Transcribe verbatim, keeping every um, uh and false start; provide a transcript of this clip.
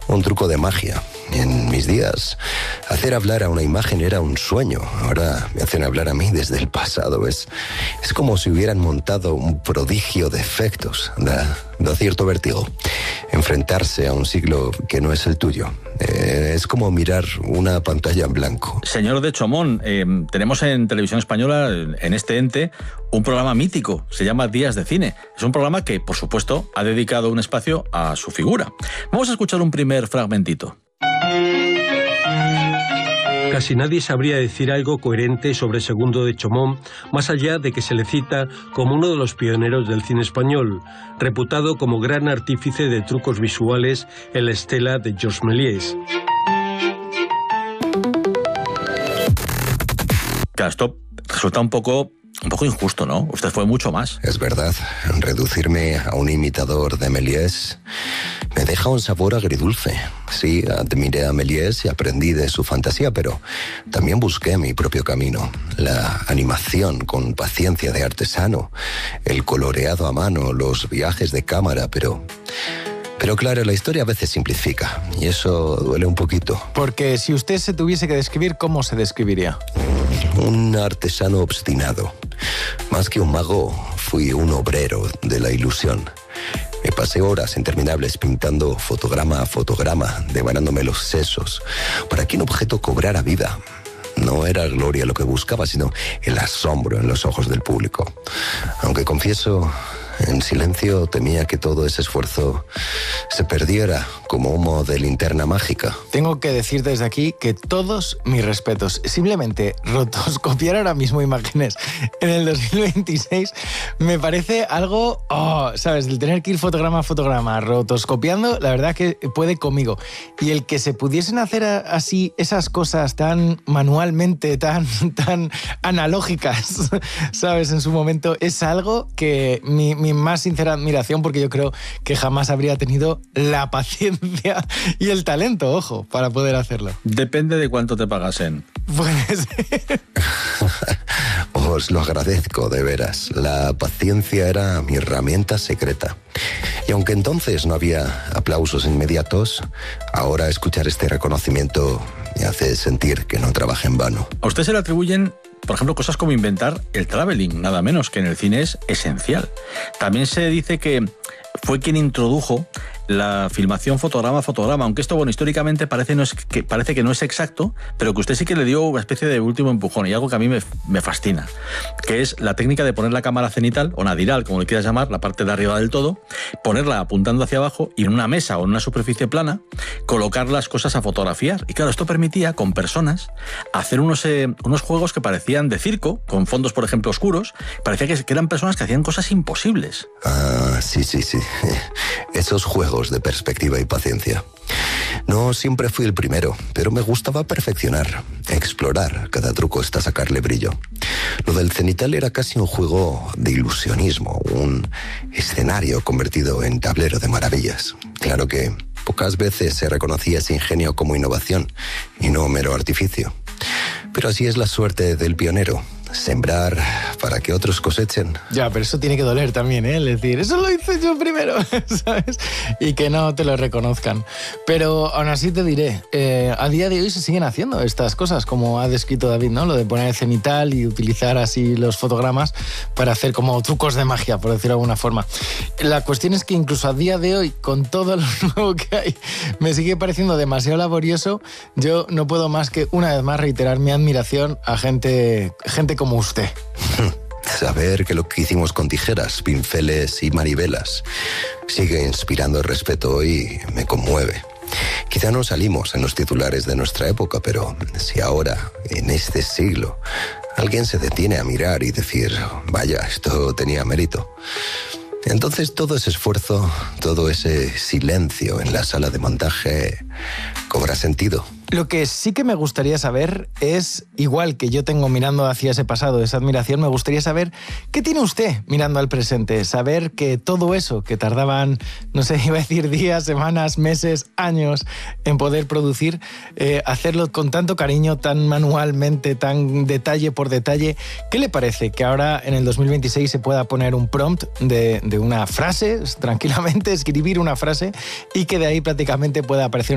un truco de magia. En mis días, hacer hablar a una imagen era un sueño. Ahora me hacen hablar a mí desde el pasado. Es, es como si hubieran montado un prodigio de efectos. Da, da cierto vértigo enfrentarse a un siglo que no es el tuyo. Eh, es como mirar una pantalla en blanco. Señor de Chomón, eh, tenemos en Televisión Española, en este ente, un programa mítico. Se llama Días de Cine. Es un programa que, por supuesto, ha dedicado un espacio a su figura. Vamos a escuchar un primer fragmentito. Casi nadie sabría decir algo coherente sobre Segundo de Chomón, más allá de que se le cita como uno de los pioneros del cine español, reputado como gran artífice de trucos visuales en la estela de Georges Méliès. Claro, esto resulta un poco... Un poco injusto, ¿no? Usted fue mucho más. Es verdad. Reducirme a un imitador de Méliès me deja un sabor agridulce. Sí, admiré a Méliès y aprendí de su fantasía, pero también busqué mi propio camino. La animación con paciencia de artesano, el coloreado a mano, los viajes de cámara, pero... Pero claro, la historia a veces simplifica, y eso duele un poquito. Porque si usted se tuviese que describir, ¿cómo se describiría? Un artesano obstinado. Más que un mago, fui un obrero de la ilusión. Me pasé horas interminables pintando fotograma a fotograma, devanándome los sesos, para que un objeto cobrara vida. No era gloria lo que buscaba, sino el asombro en los ojos del público. Aunque confieso... En silencio temía que todo ese esfuerzo se perdiera como humo de linterna mágica. Tengo que decir desde aquí que todos mis respetos. Simplemente rotoscopiar ahora mismo imágenes en el dos mil veintiséis me parece algo, oh, ¿sabes? El tener que ir fotograma a fotograma rotoscopiando, la verdad que puede conmigo. Y el que se pudiesen hacer así esas cosas tan manualmente, tan, tan analógicas, ¿sabes? En su momento, es algo que mi, mi más sincera admiración, porque yo creo que jamás habría tenido la paciencia y el talento, ojo, para poder hacerlo. Depende de cuánto te pagasen. Puede ser. Os lo agradezco, de veras. La paciencia era mi herramienta secreta. Y aunque entonces no había aplausos inmediatos, ahora escuchar este reconocimiento me hace sentir que no trabajé en vano. A usted se le atribuyen, por ejemplo, cosas como inventar el traveling, nada menos, que en el cine es esencial. También se dice que fue quien introdujo la filmación fotograma a fotograma, aunque esto, bueno, históricamente parece, no es, que, parece que no es exacto, pero que usted sí que le dio una especie de último empujón, y algo que a mí me, me fascina, que es la técnica de poner la cámara cenital, o nadiral, como le quieras llamar, la parte de arriba del todo, ponerla apuntando hacia abajo y en una mesa o en una superficie plana, colocar las cosas a fotografiar. Y claro, esto permitía, con personas, hacer unos, eh, unos juegos que parecían de circo, con fondos, por ejemplo, oscuros. Parecía que, que eran personas que hacían cosas imposibles. Ah, sí, sí, sí. Esos juegos de perspectiva y paciencia. No siempre fui el primero, pero me gustaba perfeccionar, explorar cada truco hasta sacarle brillo. Lo del cenital era casi un juego de ilusionismo, un escenario convertido en tablero de maravillas. Claro que pocas veces se reconocía ese ingenio como innovación y no mero artificio. Pero así es la suerte del pionero. Sembrar para que otros cosechen. Ya, pero eso tiene que doler también, ¿eh? Es decir, eso lo hice yo primero, ¿sabes? Y que no te lo reconozcan. Pero aún así te diré, eh, a día de hoy se siguen haciendo estas cosas, como ha descrito David, ¿no? Lo de poner el cenital y utilizar así los fotogramas para hacer como trucos de magia, por decirlo de alguna forma. La cuestión es que incluso a día de hoy, con todo lo nuevo que hay, me sigue pareciendo demasiado laborioso. Yo no puedo más que, una vez más, reiterar mi admiración a gente, gente como usted. Saber que lo que hicimos con tijeras, pinceles y manivelas sigue inspirando respeto y me conmueve. Quizá no salimos en los titulares de nuestra época, pero si ahora, en este siglo, alguien se detiene a mirar y decir, vaya, esto tenía mérito, entonces todo ese esfuerzo, todo ese silencio en la sala de montaje cobra sentido. Lo que sí que me gustaría saber es, igual que yo tengo mirando hacia ese pasado, esa admiración, me gustaría saber qué tiene usted mirando al presente. Saber que todo eso que tardaban, no sé, iba a decir días, semanas, meses, años en poder producir, eh, hacerlo con tanto cariño, tan manualmente, tan detalle por detalle. ¿Qué le parece que ahora en el dos mil veintiséis se pueda poner un prompt de, de una frase, tranquilamente escribir una frase y que de ahí prácticamente pueda aparecer